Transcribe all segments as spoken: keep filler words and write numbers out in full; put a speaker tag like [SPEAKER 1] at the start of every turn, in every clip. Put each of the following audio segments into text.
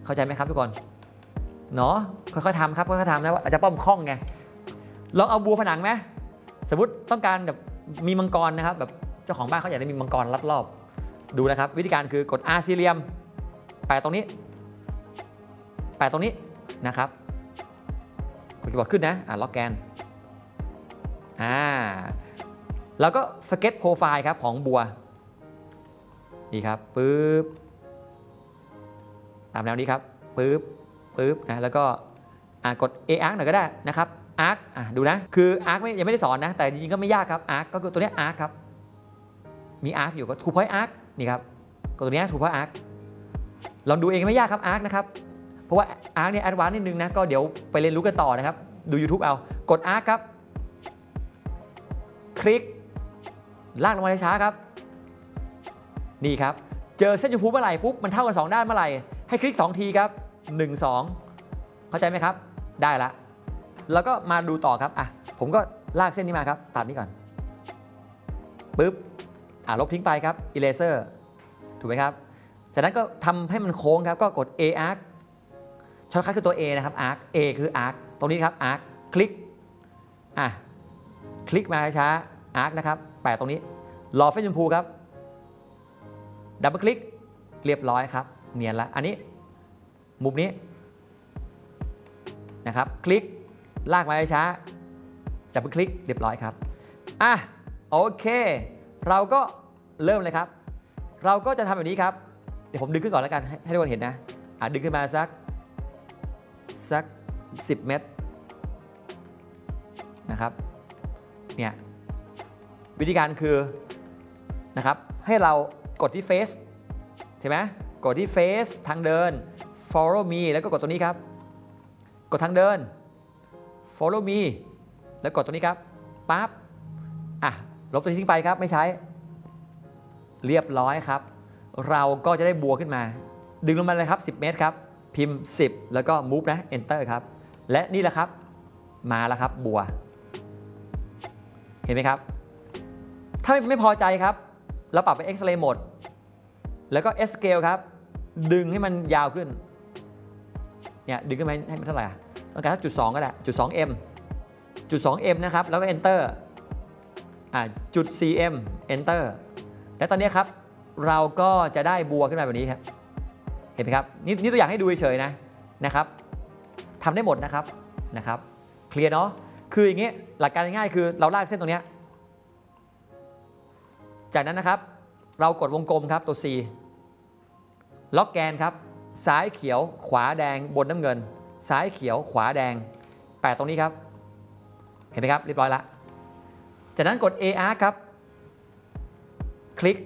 [SPEAKER 1] เข้าใจไหมครับทุกคนเนาะค่อยๆทำครับค่อยๆทำนะว่าอาจจะป้อมคล่องไงลองเอาบัวผนังไหมสมมติต้องการแบบมีมังกรนะครับแบบเจ้าของบ้านเขาอยากได้มีมังกรลัดรอบดูนะครับวิธีการคือกด R สี่เหลี่ยมแปะตรงนี้แปะตรงนี้นะครับกดคีย์บอร์ดขึ้นนะอ่าล็อกแกนอ่าแล้วก็สเก็ตโปรไฟล์ครับของบัวนี่ครับปึ๊บตามแนวนี้ครับปึ๊บปึ๊บนะแล้วก็กด A arc หน่อยก็ได้นะครับ arc อ่ะดูนะคือ arc ไม่ยังไม่ได้สอนนะแต่จริงๆก็ไม่ยากครับ arc ก็คือตัวนี้ arc ครับมี arc อยู่ก็ two point arc นี่ครับกดตัวนี้ two point arc ลองดูเองไม่ยากครับ arc นะครับเพราะว่า arc เนี่ย advanced นิดนึงนะก็เดี๋ยวไปเรียนรู้กันต่อนะครับดู YouTube เอากด arc ครับคลิกลากลงมาช้าๆครับนี่ครับเจอเส้นชมพูเมื่อไหร่ปุ๊บมันเท่ากันสองด้านเมื่อไหร่ให้คลิกสองทีครับหนึ่ง สองเข้าใจไหมครับได้ละแล้วก็มาดูต่อครับอ่ะผมก็ลากเส้นนี้มาครับตัดนี้ก่อนปึ๊บอ่ะลบทิ้งไปครับ eraser ถูกไหมครับจากนั้นก็ทำให้มันโค้งครับก็กด A arc ช็อตคัทคือตัว A นะครับ arc A คือ arc ตรงนี้ครับ arc คลิกอ่ะคลิกมาช้า arc นะครับแปะตรงนี้รอเส้นชมพูครับดับเบิลคลิกเรียบร้อยครับเนียนละอันนี้มุมนี้นะครับคลิกลากมาช้าดับเบิลคลิกเรียบร้อยครับอ่ะโอเคเราก็เริ่มเลยครับเราก็จะทำแบบนี้ครับเดี๋ยวผมดึงขึ้นก่อนแล้วกันให้ทุกคนเห็นนะอ่ะดึงขึ้นมาสักสักสิบเมตรนะครับเนี่ยวิธีการคือนะครับให้เรากดที่ Face ใช่ไหมกดที่ Face ทางเดิน Follow me แล้วก็กดตัวนี้ครับกดทางเดิน Follow me แล้วกดตัวนี้ครับปั๊บอ่ะลบตัวนี้ทิ้งไปครับไม่ใช้เรียบร้อยครับเราก็จะได้บัวขึ้นมาดึงลงมาเลยครับสิบเมตรครับพิมพ์สิบแล้วก็ move นะ enter ครับและนี่แหละครับมาแล้วครับบัวเห็นไหมครับถ้าไม่พอใจครับเราปรับไป X-ray mode แล้วก็ S scale ครับดึงให้มันยาวขึ้นเนี่ยดึงขึ้นมาให้มันเท่าไหร่ต้องการจุดสองก็ได้จุดสอง M จุดสอง M นะครับแล้วก็ enter อ่าจุด สี่ M enter และตอนนี้ครับเราก็จะได้บัวขึ้นมาแบบนี้ครับเห็นไหมครับนี่นี่ตัวอย่างให้ดูเฉยๆนะนะครับทำได้หมดนะครับนะครับเคลียร์เนาะคืออย่างงี้หลักการง่ายๆคือเราลากเส้นตรงนี้จากนั้นนะครับเรากดวงกลมครับตัว C ล็อกแกนครับซ้ายเขียวขวาแดงบนน้ำเงินซ้ายเขียวขวาแดงแปะตรงนี้ครับเห็นไหมครับเรียบร้อยละจากนั้นกด A arc ครับคลิก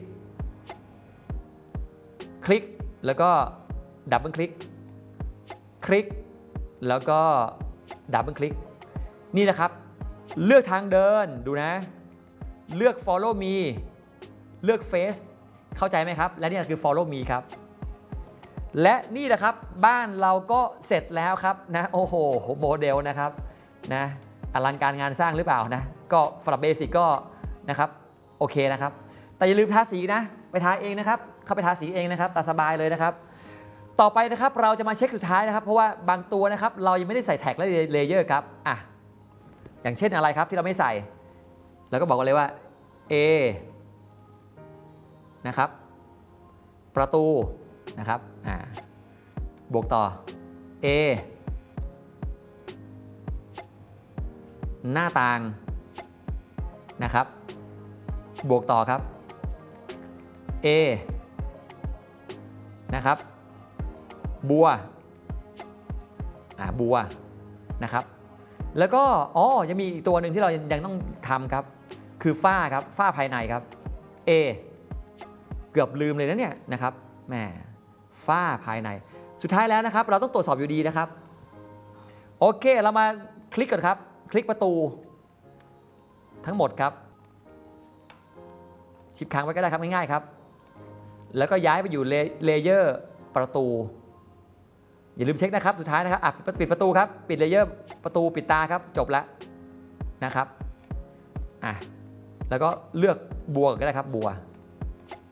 [SPEAKER 1] คลิกแล้วก็ดับเบิลคลิกคลิกแล้วก็ดับเบิลคลิกนี่นะครับเลือกทางเดินดูนะเลือก follow me เลือก face เข้าใจไหมครับและนี่คือ follow me ครับและนี่แหละครับบ้านเราก็เสร็จแล้วครับนะโอ้โหโมเดลนะครับนะอลังการงานสร้างหรือเปล่านะก็สำหรับเบสิกก็นะครับโอเคนะครับแต่อย่าลืมทาสีนะไปทาเองนะครับเข้าไปทาสีเองนะครับตามสบายเลยนะครับต่อไปนะครับเราจะมาเช็คสุดท้ายนะครับเพราะว่าบางตัวนะครับเรายังไม่ได้ใส่แท็กและเลเยอร์ครับอ่ะอย่างเช่นอะไรครับที่เราไม่ใส่แล้วก็บอกกันเลยว่า A นะครับประตูนะครับอ่าบวกต่อ A หน้าต่างนะครับบวกต่อครับ A นะครับบัวอ่าบัวนะครับแล้วก็อ๋อยังมีอีกตัวหนึ่งที่เรายังต้องทำครับคือฝ้าครับฝ้าภายในครับ A เกือบลืมเลยนะเนี่ยนะครับแหมฝ้าภายในสุดท้ายแล้วนะครับเราต้องตรวจสอบอยู่ดีนะครับโอเคเรามาคลิกก่อนครับคลิกประตูทั้งหมดครับชิปค้างไว้ก็ได้ครับง่ายๆครับแล้วก็ย้ายไปอยู่เลเยอร์ประตูอย่าลืมเช็คนะครับสุดท้ายนะครับอ่ะปิดประตูครับปิดเลเยอร์ประตูปิดตาครับจบแล้วนะครับอ่ะแล้วก็เลือกบัวก็ได้ครับบัว